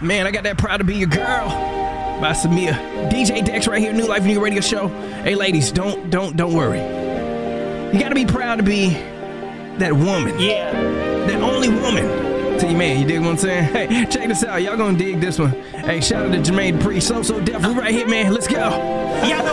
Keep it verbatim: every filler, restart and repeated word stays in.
Man, I got that Proud to Be Your Girl by Samia. D J Dex right here, New Life New Radio Show. Hey, ladies, don't, don't, don't worry. You gotta be proud to be that woman. Yeah. That only woman to your man. You dig what I'm saying? Hey, check this out. Y'all gonna dig this one. Hey, shout out to Jermaine Dupri. So, so deaf. We right here, man. Let's go. Y'all know